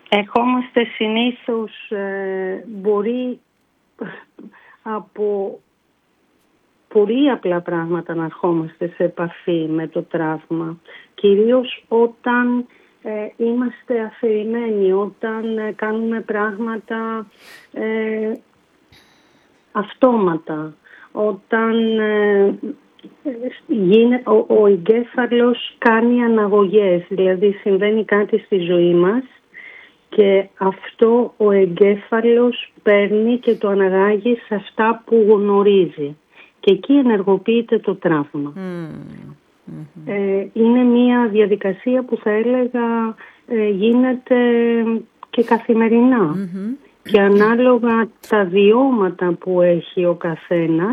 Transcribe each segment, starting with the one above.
Ερχόμαστε συνήθως, μπορεί από πολύ απλά πράγματα να ερχόμαστε σε επαφή με το τραύμα. Κυρίως όταν είμαστε αφηρημένοι, όταν κάνουμε πράγματα αυτόματα, όταν ο εγκέφαλος κάνει αναγωγές, δηλαδή συμβαίνει κάτι στη ζωή μας και αυτό ο εγκέφαλος παίρνει και το αναγάγει σε αυτά που γνωρίζει και εκεί ενεργοποιείται το τραύμα. Είναι μια διαδικασία που θα έλεγα γίνεται και καθημερινά και ανάλογα τα βιώματα που έχει ο καθένας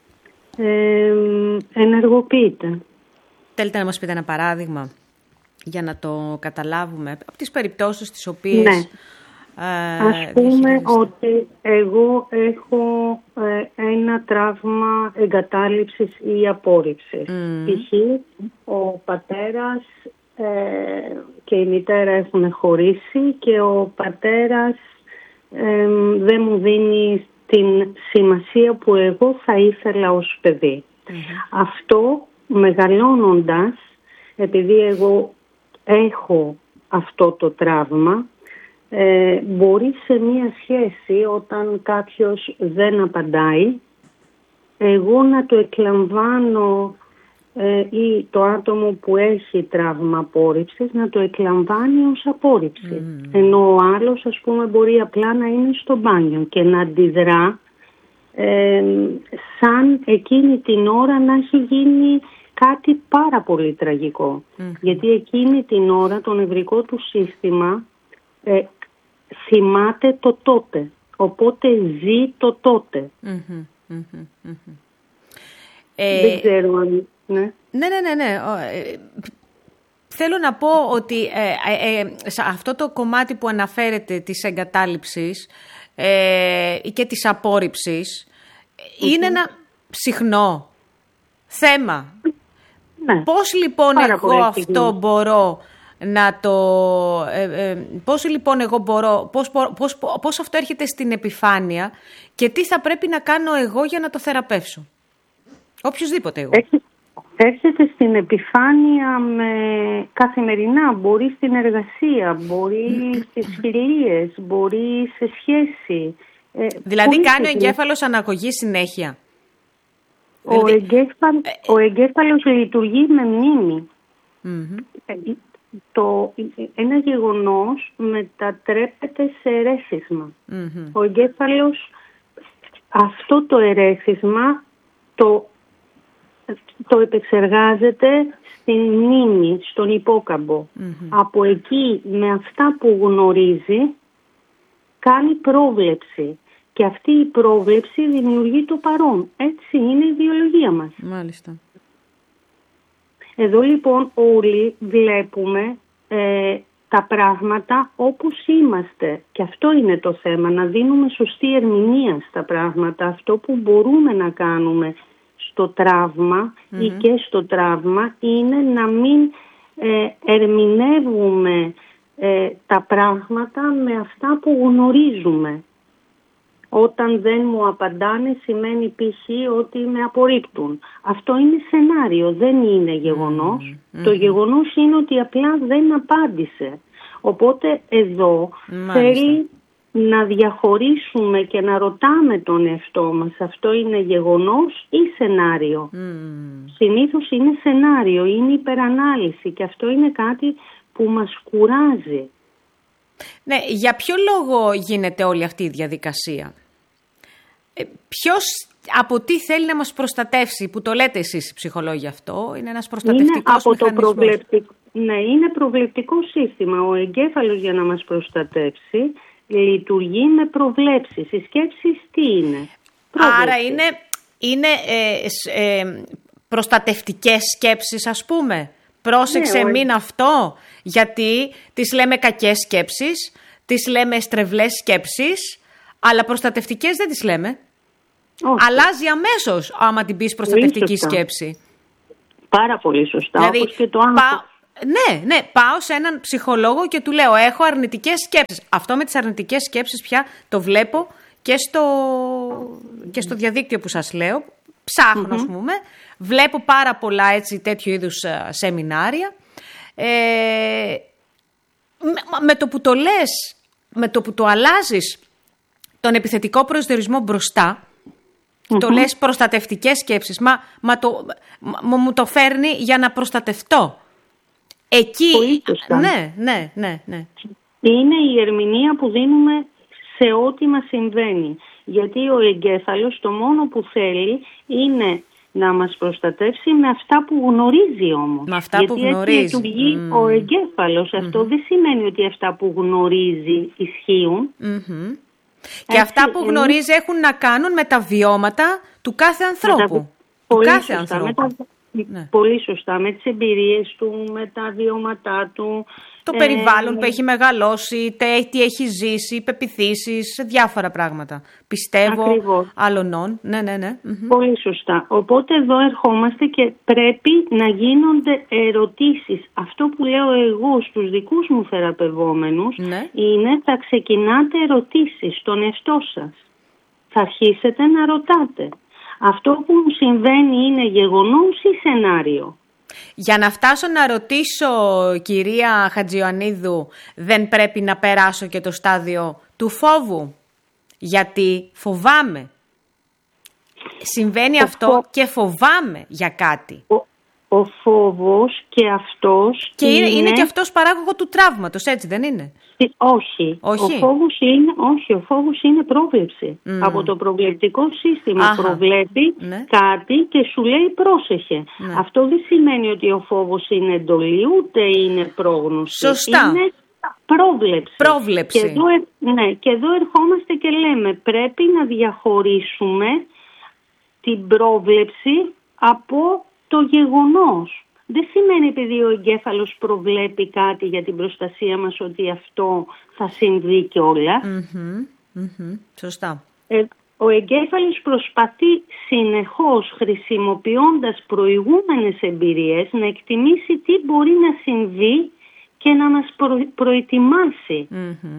ενεργοποιείται. Θέλετε να μας πείτε ένα παράδειγμα για να το καταλάβουμε από τις περιπτώσεις τις οποίες... Ναι. Ας πούμε ότι εγώ έχω ένα τραύμα εγκατάλειψης ή απόρριψης. Π.χ. ο πατέρας και η μητέρα έχουν χωρίσει και ο πατέρας δεν μου δίνει την σημασία που εγώ θα ήθελα ως παιδί. Αυτό μεγαλώνοντας, επειδή εγώ έχω αυτό το τραύμα, μπορεί σε μία σχέση όταν κάποιος δεν απαντάει, εγώ να το εκλαμβάνω ή το άτομο που έχει τραύμα απόρριψης να το εκλαμβάνει ως απόρριψη. Ενώ ο άλλος, ας πούμε, μπορεί απλά να είναι στο μπάνιο και να αντιδρά σαν εκείνη την ώρα να έχει γίνει κάτι πάρα πολύ τραγικό. Γιατί εκείνη την ώρα το νευρικό του σύστημα θυμάται το τότε. Οπότε ζει το τότε. Δεν ξέρω αν... Ναι. Ναι. Θέλω να πω ότι σε αυτό το κομμάτι που αναφέρεται της εγκατάλειψης και της απόρριψης είναι ένα συχνό θέμα. Ναι. Πώς λοιπόν αυτό μπορώ να το... πώς αυτό έρχεται στην επιφάνεια και τι θα πρέπει να κάνω εγώ για να το θεραπεύσω. Οποιουσδήποτε εγώ. Έρχεται στην επιφάνεια καθημερινά, μπορεί στην εργασία, μπορεί στις φιλίες, μπορεί σε σχέση. Δηλαδή κάνει ο εγκέφαλος αναγωγή συνέχεια. Ο εγκέφαλος λειτουργεί με μνήμη. Ένα γεγονός μετατρέπεται σε ερέθισμα. Ο εγκέφαλος αυτό το ερέθισμα το επεξεργάζεται στην μνήμη, στον υπόκαμπο. Από εκεί με αυτά που γνωρίζει κάνει πρόβλεψη. Και αυτή η πρόβλεψη δημιουργεί το παρόν. Έτσι είναι η βιολογία μας. Μάλιστα. Εδώ λοιπόν όλοι βλέπουμε τα πράγματα όπως είμαστε. Και αυτό είναι το θέμα, να δίνουμε σωστή ερμηνεία στα πράγματα. Αυτό που μπορούμε να κάνουμε στο τραύμα ή και στο τραύμα είναι να μην ερμηνεύουμε τα πράγματα με αυτά που γνωρίζουμε. Όταν δεν μου απαντάνε σημαίνει π.χ. ότι με απορρίπτουν. Αυτό είναι σενάριο, δεν είναι γεγονός. Το γεγονός είναι ότι απλά δεν απάντησε. Οπότε εδώ θέλει να διαχωρίσουμε και να ρωτάμε τον εαυτό μας. Αυτό είναι γεγονός ή σενάριο. Συνήθως είναι σενάριο, είναι υπερανάλυση και αυτό είναι κάτι που μας κουράζει. Ναι, για ποιο λόγο γίνεται όλη αυτή η διαδικασία? Ποιος από τι θέλει να μας προστατεύσει, που το λέτε εσείς οι ψυχολόγοι αυτό, είναι ένας προστατευτικός μηχανισμός. Ναι, είναι προβλεπτικό σύστημα. Ο εγκέφαλος για να μας προστατεύσει λειτουργεί με προβλέψεις. Οι σκέψεις τι είναι? Πρόβλεψη. Άρα είναι προστατευτικές σκέψεις, ας πούμε. Πρόσεξε, μην αυτό, γιατί τις λέμε κακές σκέψεις, τις λέμε στρεβλές σκέψεις, αλλά προστατευτικές δεν τις λέμε. Όχι. Αλλάζει αμέσως άμα την πεις προστατευτική σκέψη. Πάρα πολύ σωστά. Δηλαδή, όπως και το Ναι, πάω σε έναν ψυχολόγο και του λέω έχω αρνητικές σκέψεις. Αυτό με τις αρνητικές σκέψεις πια το βλέπω και στο διαδίκτυο που σας λέω. Ψάχνω, ας πούμε. Βλέπω πάρα πολλά έτσι τέτοιου είδους σεμινάρια. Με το που το λες, με το που το αλλάζεις τον επιθετικό προσδιορισμό μπροστά, το λες προστατευτικές σκέψεις, μου το φέρνει για να προστατευτώ. Εκεί, ναι. Είναι η ερμηνεία που δίνουμε σε ό,τι μας συμβαίνει. Γιατί ο εγκέφαλος το μόνο που θέλει είναι να μας προστατεύσει με αυτά που γνωρίζει όμως. Με αυτά γιατί που γνωρίζει. Έτσι λειτουργεί ο εγκέφαλος. Αυτό δεν σημαίνει ότι αυτά που γνωρίζει ισχύουν. Και αυτά που γνωρίζει έχουν να κάνουν με τα βιώματα του κάθε ανθρώπου. Πολύ σωστά, με τις εμπειρίες του, με τα βιώματά του. Το περιβάλλον που έχει μεγαλώσει, τι έχει ζήσει, πεποιθήσεις, διάφορα πράγματα. Πιστεύω, άλλων. Ναι. Πολύ σωστά. Οπότε εδώ ερχόμαστε και πρέπει να γίνονται ερωτήσεις. Αυτό που λέω εγώ στους δικούς μου θεραπευόμενους είναι θα ξεκινάτε ερωτήσεις στον εαυτό σας. Θα αρχίσετε να ρωτάτε. Αυτό που μου συμβαίνει είναι γεγονός ή σενάριο. Για να φτάσω να ρωτήσω, κυρία Χατζιωαννίδου, δεν πρέπει να περάσω και το στάδιο του φόβου? Γιατί φοβάμαι. Συμβαίνει αυτό και φοβάμαι για κάτι. Ο φόβος και αυτός... Και είναι και αυτός παράγωγο του τραύματος, έτσι δεν είναι? Όχι. Ο φόβος είναι πρόβλεψη. Από το προβλεπτικό σύστημα προβλέπει κάτι και σου λέει πρόσεχε. Αυτό δεν σημαίνει ότι ο φόβος είναι εντολή, ούτε είναι πρόγνωση. Σωστά. Είναι πρόβλεψη. Και εδώ ερχόμαστε και λέμε πρέπει να διαχωρίσουμε την πρόβλεψη από το γεγονός. Δεν σημαίνει επειδή ο εγκέφαλος προβλέπει κάτι για την προστασία μας ότι αυτό θα συμβεί κιόλας. Σωστά. Ο εγκέφαλος προσπαθεί συνεχώς, χρησιμοποιώντας προηγούμενες εμπειρίες, να εκτιμήσει τι μπορεί να συμβεί και να μας προετοιμάσει.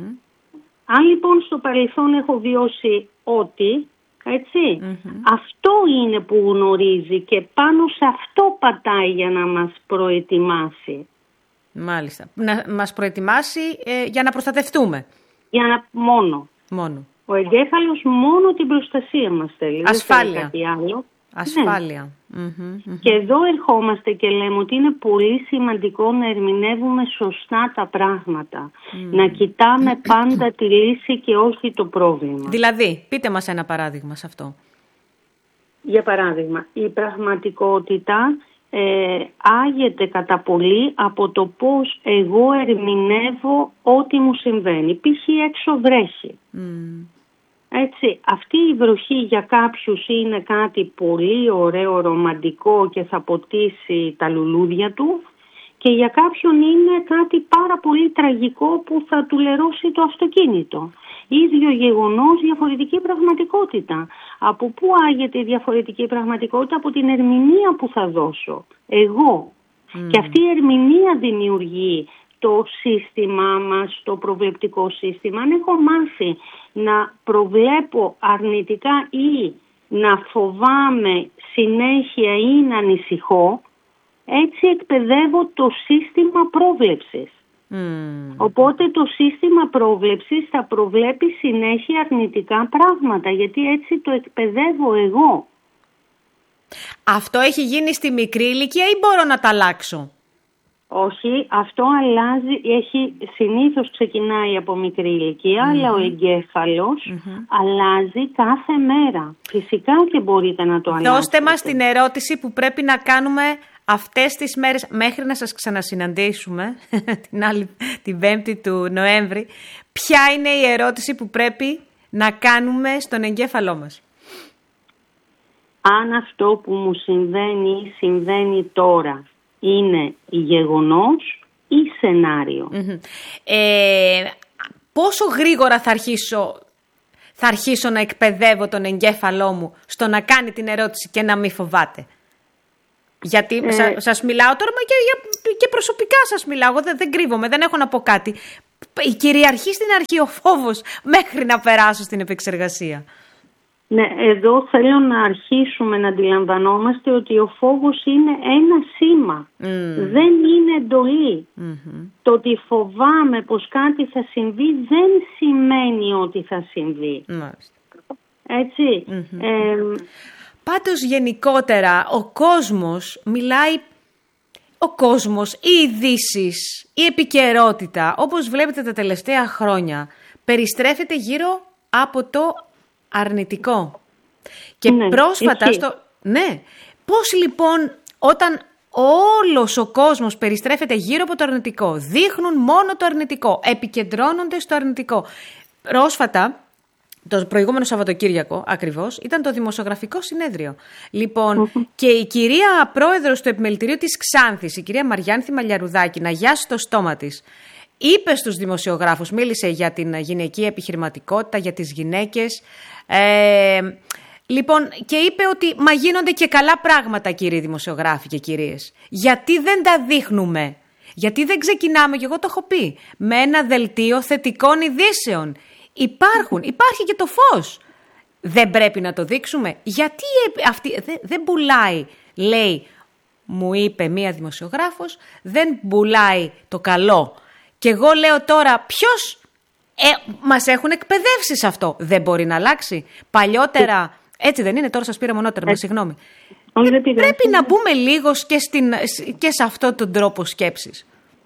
Αν λοιπόν στο παρελθόν έχω βιώσει ό,τι, έτσι, αυτό είναι που γνωρίζει και πάνω σε αυτό πατάει για να μας προετοιμάσει. Μάλιστα. Να μας προετοιμάσει για να προστατευτούμε. Μόνο. Ο εγκέφαλος μόνο την προστασία μας θέλει. Ασφάλεια. Δεν θέλει κάτι άλλο. Ασφάλεια. Και εδώ ερχόμαστε και λέμε ότι είναι πολύ σημαντικό να ερμηνεύουμε σωστά τα πράγματα. Να κοιτάμε πάντα τη λύση και όχι το πρόβλημα. Δηλαδή, πείτε μας ένα παράδειγμα σε αυτό. Για παράδειγμα, η πραγματικότητα άγεται κατά πολύ από το πώς εγώ ερμηνεύω ό,τι μου συμβαίνει. Π.χ. έξω βρέχει. Έτσι, αυτή η βροχή για κάποιους είναι κάτι πολύ ωραίο, ρομαντικό και θα ποτίσει τα λουλούδια του και για κάποιον είναι κάτι πάρα πολύ τραγικό που θα του λερώσει το αυτοκίνητο. Ίδιο γεγονός, διαφορετική πραγματικότητα. Από πού άγεται η διαφορετική πραγματικότητα? Από την ερμηνεία που θα δώσω εγώ. Και αυτή η ερμηνεία δημιουργεί το σύστημά μας, το προβλεπτικό σύστημα. Αν έχω μάθει να προβλέπω αρνητικά ή να φοβάμαι συνέχεια ή να ανησυχώ, έτσι εκπαιδεύω το σύστημα πρόβλεψης. Οπότε το σύστημα πρόβλεψης θα προβλέπει συνέχεια αρνητικά πράγματα, γιατί έτσι το εκπαιδεύω εγώ. Αυτό έχει γίνει στη μικρή ηλικία ή μπορώ να τα αλλάξω? Όχι, αυτό αλλάζει, συνήθως ξεκινάει από μικρή ηλικία, αλλά ο εγκέφαλος αλλάζει κάθε μέρα. Φυσικά και μπορείτε να το αλλάξετε. Δώστε μας την ερώτηση που πρέπει να κάνουμε αυτές τις μέρες, μέχρι να σας ξανασυναντήσουμε την 5η του Νοέμβρη. Ποια είναι η ερώτηση που πρέπει να κάνουμε στον εγκέφαλό μας? Αν αυτό που μου συμβαίνει τώρα είναι γεγονός ή σενάριο. Πόσο γρήγορα θα αρχίσω να εκπαιδεύω τον εγκέφαλό μου στο να κάνει την ερώτηση και να μην φοβάται? Γιατί σας μιλάω τώρα και προσωπικά σας μιλάω, εγώ δεν κρύβομαι, δεν έχω να πω κάτι. Κυριαρχεί στην αρχή ο φόβος μέχρι να περάσω στην επεξεργασία. Ναι, εδώ θέλω να αρχίσουμε να αντιλαμβανόμαστε ότι ο φόβος είναι ένα σήμα. Δεν είναι εντολή. Το ότι φοβάμαι πως κάτι θα συμβεί δεν σημαίνει ότι θα συμβεί. Έτσι. Πάντως γενικότερα ο κόσμος μιλάει, ο κόσμος, οι ειδήσεις, η επικαιρότητα, όπως βλέπετε τα τελευταία χρόνια, περιστρέφεται γύρω από το αρνητικό. Και πρόσφατα Ναι. Πώς λοιπόν όταν όλος ο κόσμος περιστρέφεται γύρω από το αρνητικό, δείχνουν μόνο το αρνητικό, επικεντρώνονται στο αρνητικό. Πρόσφατα, το προηγούμενο Σαββατοκύριακο ακριβώς, ήταν το δημοσιογραφικό συνέδριο. Λοιπόν, και η κυρία πρόεδρος του Επιμελητηρίου της Ξάνθης, η κυρία Μαριάνθη Μαλιαρουδάκη, να γιάσει το στόμα της, είπε στους δημοσιογράφους, μίλησε για την γυναική επιχειρηματικότητα, για τις γυναίκες, λοιπόν, και είπε ότι μα γίνονται και καλά πράγματα, κύριοι δημοσιογράφοι και κυρίες. Γιατί δεν τα δείχνουμε? Γιατί δεν ξεκινάμε, και εγώ το έχω πει, με ένα δελτίο θετικών ειδήσεων? Υπάρχει και το φως. Δεν πρέπει να το δείξουμε? Γιατί δεν πουλάει, λέει, μου είπε μία δημοσιογράφος, δεν πουλάει το καλό. Και εγώ λέω τώρα, ποιος? Μας έχουν εκπαιδεύσει σε αυτό. Δεν μπορεί να αλλάξει. Παλιότερα, έτσι δεν είναι? Τώρα σας πήρα μονότερμα, συγγνώμη. Πρέπει να μπούμε λίγο και σε αυτόν τον τρόπο σκέψης.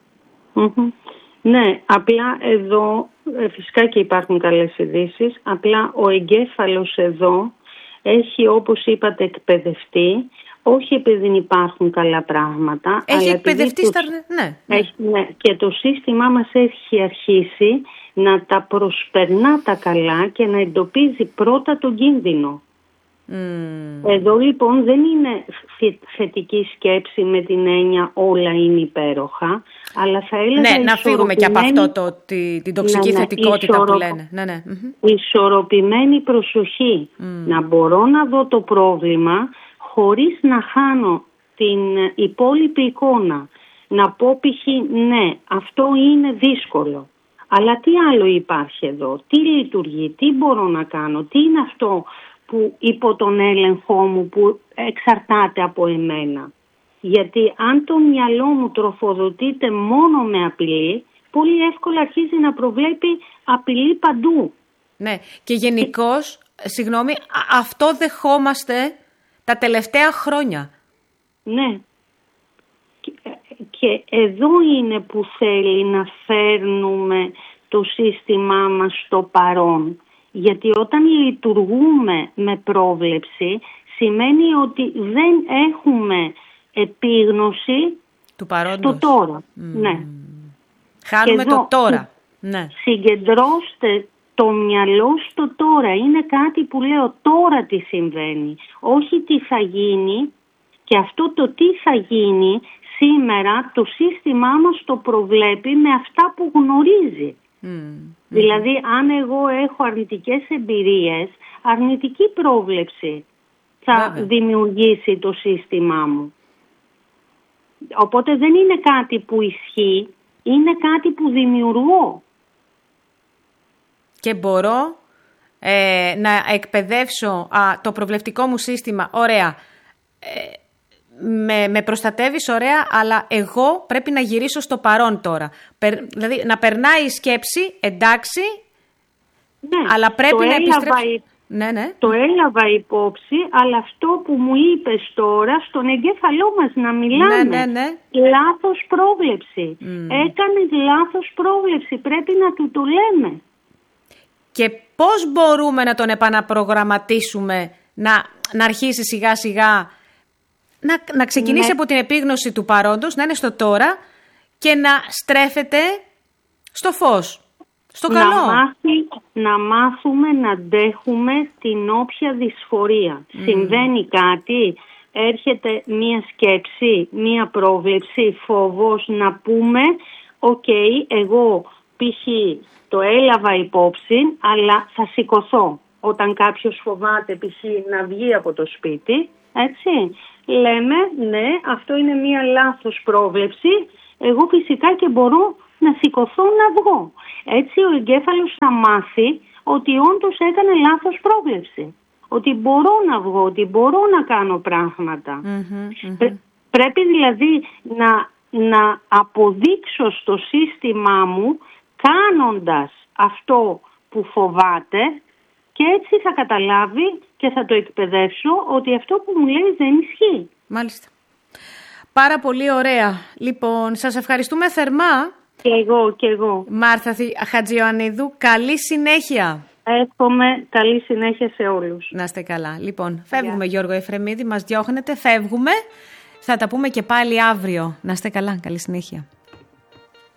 Ναι, απλά εδώ φυσικά και υπάρχουν καλές ειδήσεις, απλά ο εγκέφαλος εδώ έχει, όπως είπατε, εκπαιδευτεί, όχι επειδή υπάρχουν καλά πράγματα. Έχει εκπαιδευτεί ναι, και το σύστημά μας έχει αρχίσει να τα προσπερνά τα καλά και να εντοπίζει πρώτα τον κίνδυνο. Εδώ λοιπόν δεν είναι θετική σκέψη με την έννοια όλα είναι υπέροχα, αλλά θα έλεγα να φύγουμε και από αυτό την τοξική θετικότητα που λένε. Ισορροπημένη προσοχή. Να μπορώ να δω το πρόβλημα χωρίς να χάνω την υπόλοιπη εικόνα. Να πω π.χ. ναι, αυτό είναι δύσκολο. Αλλά τι άλλο υπάρχει εδώ? Τι λειτουργεί? Τι μπορώ να κάνω? Τι είναι αυτό που υπό τον έλεγχό μου που εξαρτάται από εμένα? Γιατί αν το μυαλό μου τροφοδοτείται μόνο με απειλή, πολύ εύκολα αρχίζει να προβλέπει απειλή παντού. Ναι, και γενικώς, συγγνώμη, αυτό δεχόμαστε τα τελευταία χρόνια. Ναι. Και εδώ είναι που θέλει να φέρνουμε το σύστημά μας στο παρόν. Γιατί όταν λειτουργούμε με πρόβλεψη, σημαίνει ότι δεν έχουμε επίγνωση του παρόντος. Στο τώρα. Ναι. Χάνουμε εδώ, το τώρα. Ναι. Συγκεντρώστε το μυαλό στο τώρα. Είναι κάτι που λέω τώρα τι συμβαίνει. Όχι τι θα γίνει. Και αυτό το τι θα γίνει σήμερα το σύστημά μας το προβλέπει με αυτά που γνωρίζει. Δηλαδή αν εγώ έχω αρνητικές εμπειρίες, αρνητική πρόβλεψη θα δημιουργήσει το σύστημά μου. Οπότε δεν είναι κάτι που ισχύει, είναι κάτι που δημιουργώ. Και μπορώ να εκπαιδεύσω το προβλεπτικό μου σύστημα, ωραία, με προστατεύεις, ωραία, αλλά εγώ πρέπει να γυρίσω στο παρόν τώρα. Δηλαδή να περνάει η σκέψη, εντάξει, αλλά πρέπει να επιστρέψει. Το έλαβα υπόψη, αλλά αυτό που μου είπες τώρα, στον εγκέφαλό μας να μιλάμε, λάθος πρόβλεψη. Έκανες λάθος πρόβλεψη, πρέπει να του το λέμε. Και πώς μπορούμε να τον επαναπρογραμματίσουμε, να αρχίσει σιγά σιγά, να ξεκινήσει από την επίγνωση του παρόντος, να είναι στο τώρα και να στρέφεται στο φως, στο καλό. Να μάθουμε να αντέχουμε την όποια δυσφορία. Συμβαίνει κάτι, έρχεται μία σκέψη, μία πρόβλεψη, φόβος, να πούμε εγώ π.χ. το έλαβα υπόψη, αλλά θα σηκωθώ. Όταν κάποιος φοβάται π.χ. να βγει από το σπίτι, έτσι, λέμε ναι, αυτό είναι μία λάθος πρόβλεψη, εγώ φυσικά και μπορώ να σηκωθώ να βγω. Έτσι ο εγκέφαλος θα μάθει ότι όντως έκανε λάθος πρόβλεψη. Ότι μπορώ να βγω, ότι μπορώ να κάνω πράγματα. Πρέπει δηλαδή να αποδείξω στο σύστημά μου κάνοντας αυτό που φοβάται και έτσι θα καταλάβει και θα το εκπαιδεύσω ότι αυτό που μου λέει δεν ισχύει. Μάλιστα. Πάρα πολύ ωραία. Λοιπόν, σας ευχαριστούμε θερμά. Και εγώ. Μάρθα Χατζιωαννίδου, καλή συνέχεια. Εύχομαι καλή συνέχεια σε όλους. Να είστε καλά. Λοιπόν, φεύγουμε Γιώργο Εφρεμίδη, μας διώχνετε, φεύγουμε. Θα τα πούμε και πάλι αύριο. Να είστε καλά, καλή συνέχεια.